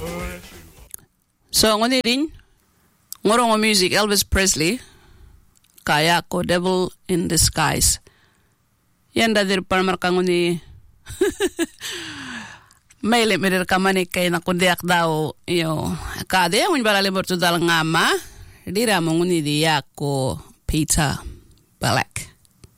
So ngoni rin ngorong music Elvis Presley kaya ko Devil in Disguise. Yanda dir palmar kangoni maile mirir kamani kay na kundiak daw yo kade un balale bortu dal ngama dira monguni dia ko Peter Black.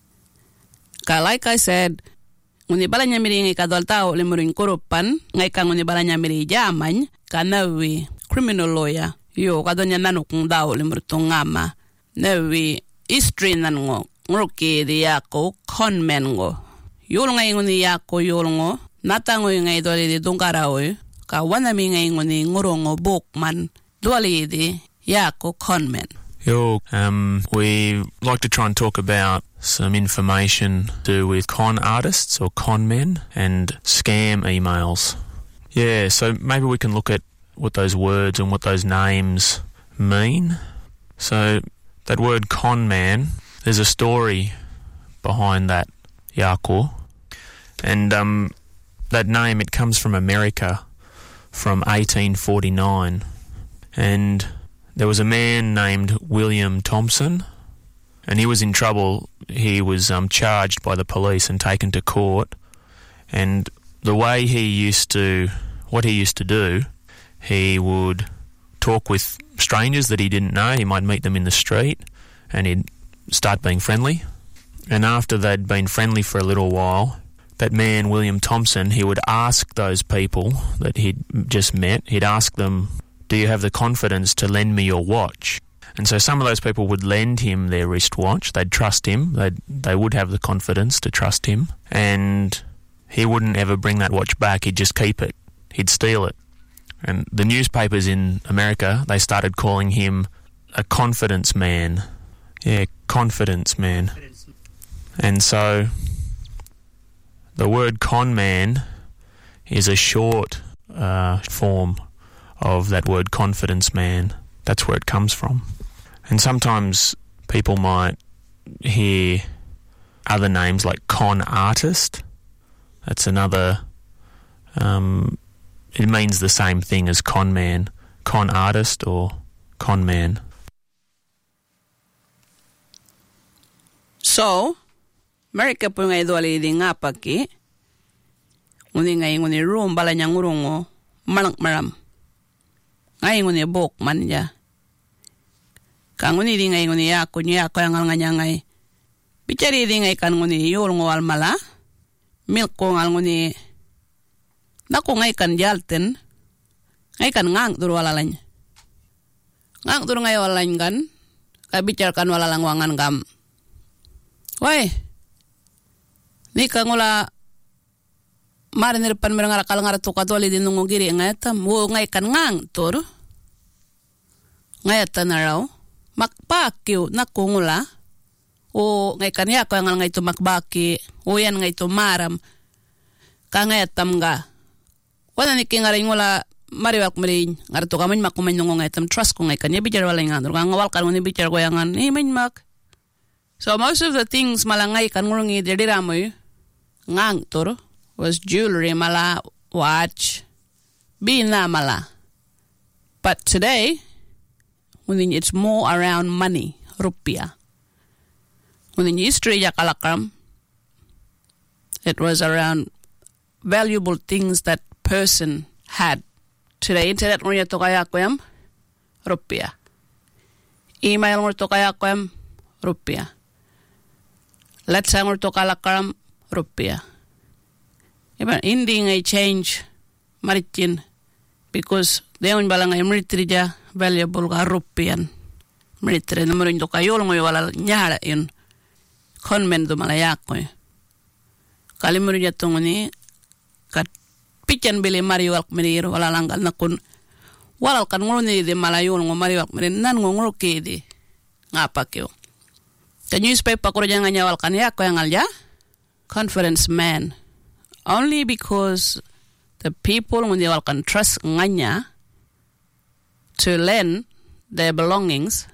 Like I said, nguni balanya miri ngai kadol tao le murin korupan ngai ka nguni balanya miri jaman kanawi criminal lawyer yo kadonya nanu kung daw le murtong ngama nawi history nango ngoke dia ko conman ngo yul ngai nguni ya ko yul ngo natango ngai dole di dongkarawe ka wana mi ngai nguni ngorongo bokman dole di ya ko conman. Yo, we like to try and talk about some information to do with con artists or con men and scam emails. Yeah, so maybe we can look at what those words and what those names mean. So that word con man, there's a story behind that, Yako. And that name, it comes from America from 1849. And there was a man named William Thompson, and he was in trouble. He was charged by the police and taken to court. And the way what he used to do, he would talk with strangers that he didn't know. He might meet them in the street, and he'd start being friendly. And after they'd been friendly for a little while, that man, William Thompson, he would ask those people that he'd just met, he'd ask them, do you have the confidence to lend me your watch? And so some of those people would lend him their wristwatch. They'd trust him. They would have the confidence to trust him. And he wouldn't ever bring that watch back. He'd just keep it. He'd steal it. And the newspapers in America, they started calling him a confidence man. Yeah, confidence man. And so the word con man is a short form of that word confidence man. That's where it comes from. And sometimes people might hear other names like con artist. That's another, it means the same thing as con man, con artist or con man. So, America po nga idwali di nga paki, nguni room bala niya ngurungo, malang. Ngay nguni bok man niya. Kanguni di ngay nguni ako niya ako yang nga niya ngay. Bichari di ngay kan nguni yul ngo almala. Milk ko ngal nguni. Nako ngay kan jalten. Ngay kan ngang turu walalany. Ngang turu ngay walalany kan. Kabichar kan walalang wangan gam. Wai. Ni kangula marinir pan merang akal ngara tukatoli di nungo giri ngayatam. Wo ngay kan ngang turu. Ngayatan na raw, makpakiw na kungula, o ngay kanya ko nga ngay tumakbaki, o yan ngay tumaram, ka ngayatam ga. Wala ni kingaring wala mariwak marin, ngarato ka man makuman nung ngayatam, trust ko ngay kanya, bijar wala nga, nga ngawal ka nung bijar ko yan, man mak. So most of the things malangay kan ngurungi diriramoy, ngang toro, was jewelry mala, watch, bina mala. But today, when it's more around money, rupiah. When in history yakalakam, it was around valuable things that person had. Today, internet mo to kaya koyam, rupiah. Email mo to kaya koyam, rupiah. Let's say mo to kalakam, rupiah. Even hindi ngay change maritin because they on balang ay military ja valuable ka rupian military na mo rin do kayo lang wala nyara yun conmen do malayak ko kalimuro ja tong ni kat pichen bili mariwak menir wala langgal na kun wala kan ngoni de malayo ng mariwak men nan ngoro kedi ngapa kyo the newspaper ko ja nganyawal kan yak ko yang alja conference man only because the people when they can trust nganya to lend their belongings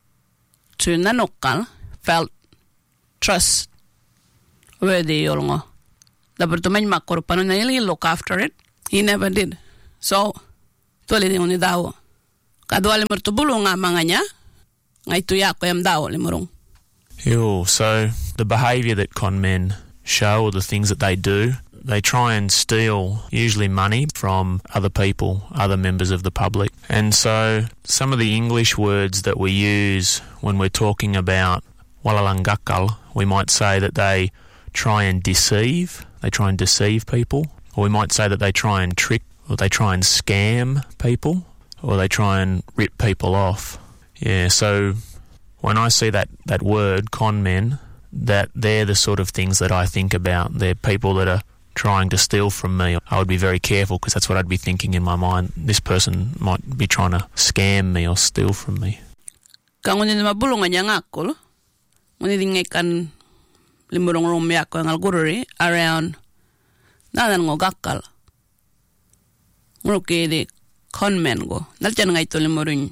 to nanokal felt trust worthy yolngo. Dapat tumain makor paano na look after it. He never did. So Tuali ni nguni daw. Kadwa limur to bulong nga mga niya. Ngay tuya ko yam daw limurong. So the behaviour that con men show, or the things that they do, they try and steal usually money from other people, other members of the public. And so some of the English words that we use when we're talking about walalangakal, we might say that they try and deceive people, or we might say that they try and trick, or they try and scam people, or they try and rip people off. Yeah, so when I see that word, con men, that they're the sort of things that I think about. They're people that are trying to steal from me. I would be very careful because that's what I'd be thinking in my mind. This person might be trying to scam me or steal from me. Kangunin mabulong nga ngakol. Ngunit kan limurong rumya ko ang algururi around nanan ngo gakkal. Nguruki di conmen go. Naljan nga ito limurong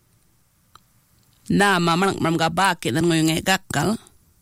na mamang gabaki nan ngoy nga gakkal.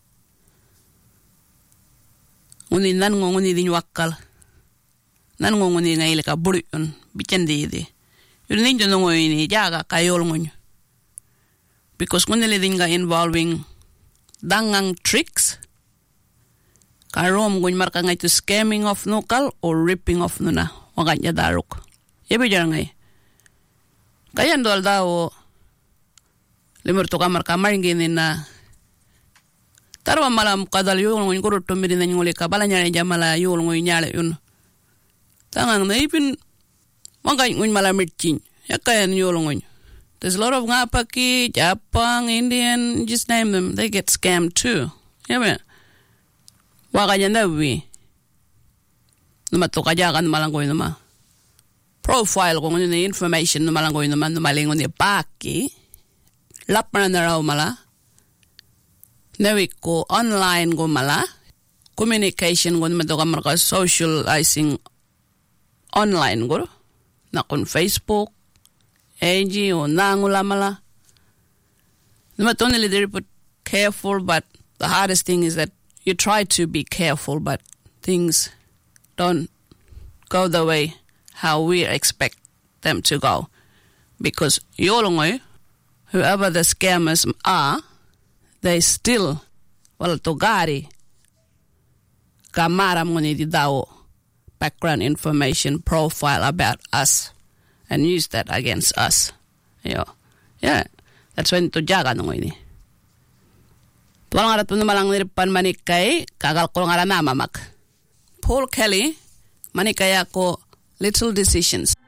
Ngunit nan ngo ngunit din wakkal. Nan ngo ngunit nga ilika buri yun. Bican di. Yun ninyo ngoy ni jaga kayol ngunyo. Because ngunit din nga involving dangang tricks. Karom ngunit marka nga ito scamming of nukal or ripping off nuna. Wagat niya daruk. Ibi dyan ngay. Kaya ndol daw limur to kamar maringinin na tarwa malam kadal yul ngun guru to mirina nguli ka bala nyale jamala yul ngun nyale yun tangang na ipin mangay ngun mala mirchin yakayan yul ngun. There's a lot of ngapaki, Japang, Indian, just name them, they get scammed too. Yeah, waka nyanda wi numatuka jakan malangoy numa profile ko ngun ni information numalangoy numa numalingon ni baki lapna na raw mala Nawik ko online ko mala communication ko matoka marka socializing online ko na kon Facebook AG o nangula mala not only they put careful, but the hardest thing is that you try to be careful, but things don't go the way how we expect them to go, because whoever the scammers are, they still togari kamaram ngoni di daw background information profile about us and use that against us. Yeah, that's when to jaga ngoni. Tuang arat pun malang niripan manikai kagal ko ngara nama mak. Paul Kelly manikai ako Little Decisions.